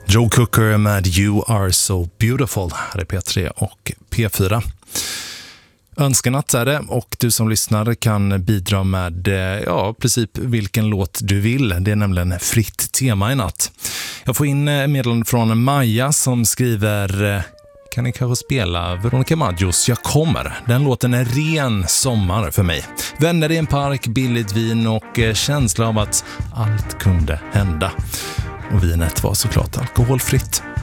Joe Cocker med You Are So Beautiful här är P3 och P4. Önskenatt är det och du som lyssnar kan bidra med princip vilken låt du vill. Det är nämligen fritt tema i natt. Jag får in meddelande från Maja som skriver: kan ni kanske spela Veronica Maggios Jag kommer? Den låten är ren sommar för mig. Vänner i en park, billigt vin och känsla av att allt kunde hända. Och vinet var såklart alkoholfritt.